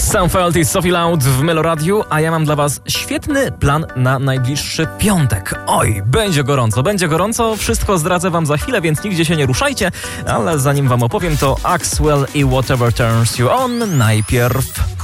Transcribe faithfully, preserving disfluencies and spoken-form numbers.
Sam Felt i Sophie Loud w Meloradiu, a ja mam dla was świetny plan na najbliższy piątek. Oj, będzie gorąco, będzie gorąco, wszystko zdradzę wam za chwilę, więc nigdzie się nie ruszajcie, ale zanim wam opowiem, to Axwell i Whatever Turns You On najpierw.